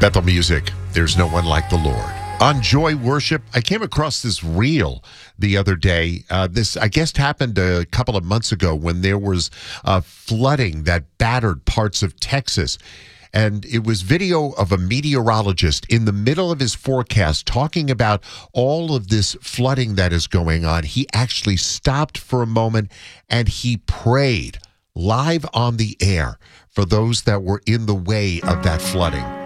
Bethel Music, there's no one like the Lord. On Joy Worship, I came across this reel the other day. This, I guess, happened a couple of months ago when there was flooding that battered parts of Texas. And it was video of a meteorologist in the middle of his forecast talking about all of this flooding that is going on. He actually stopped for a moment and he prayed live on the air for those that were in the way of that flooding.